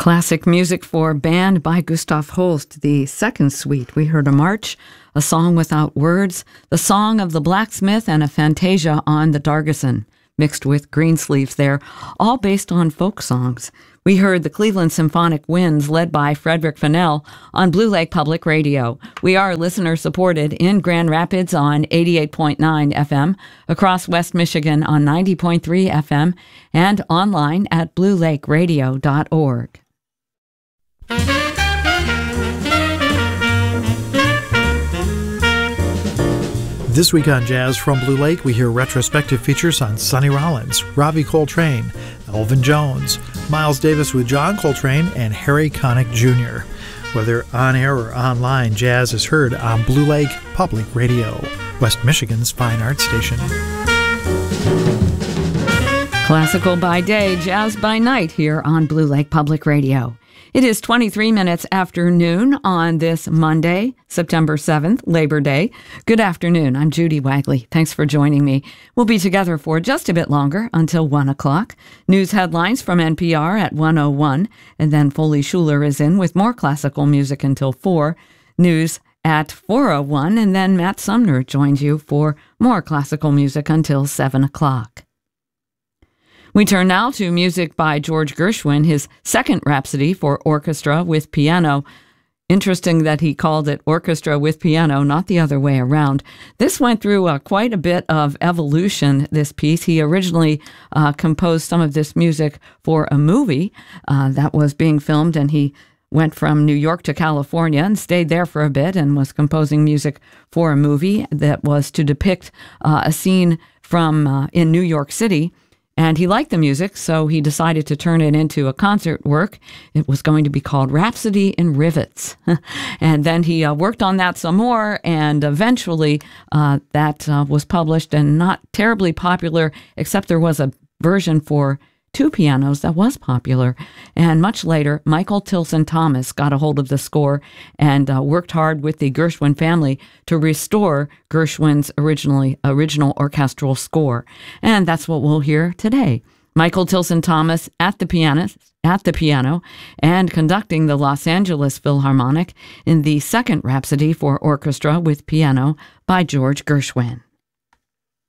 Classic music for band by Gustav Holst, the second suite. We heard a march, a song without words, the song of the blacksmith, and a fantasia on the Dargeson, mixed with Greensleeves there, all based on folk songs. We heard the Cleveland Symphonic Winds, led by Frederick Fennell, on Blue Lake Public Radio. We are listener-supported in Grand Rapids on 88.9 FM, across West Michigan on 90.3 FM, and online at bluelakeradio.org. This week on Jazz from Blue Lake, we hear retrospective features on Sonny Rollins, Ravi Coltrane, Elvin Jones, Miles Davis with John Coltrane, and Harry Connick Jr. Whether on air or online, jazz is heard on Blue Lake Public Radio, West Michigan's fine arts station. Classical by day, jazz by night here on Blue Lake Public Radio. It is 23 minutes after noon on this Monday, September 7th, Labor Day. Good afternoon. I'm Judy Wagley. Thanks for joining me. We'll be together for just a bit longer until 1 o'clock. News headlines from NPR at 1:01, and then Foley Schuler is in with more classical music until 4. News at 4:01, and then Matt Sumner joins you for more classical music until 7 o'clock. We turn now to music by George Gershwin, his second Rhapsody for orchestra with piano. Interesting that he called it orchestra with piano, not the other way around. This went through quite a bit of evolution, this piece. He originally composed some of this music for a movie that was being filmed, and he went from New York to California and stayed there for a bit and was composing music for a movie that was to depict a scene from in New York City. And he liked the music, so he decided to turn it into a concert work. It was going to be called Rhapsody in Rivets. And then he worked on that some more, and eventually that was published and not terribly popular, except there was a version for two pianos that was popular. And much later, Michael Tilson Thomas got a hold of the score and worked hard with the Gershwin family to restore Gershwin's original orchestral score. And that's what we'll hear today. Michael Tilson Thomas at the piano and conducting the Los Angeles Philharmonic in the second Rhapsody for orchestra with piano by George Gershwin.